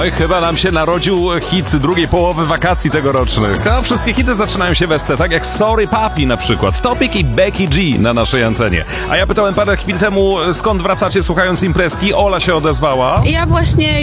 Oj, chyba nam się narodził hit drugiej połowy wakacji tegorocznych. A wszystkie hity zaczynają się w ST, tak jak Sorry Papi na przykład. Topic i Becky G na naszej antenie. A ja pytałem parę chwil temu, skąd wracacie słuchając imprezki. Ola się odezwała. Ja właśnie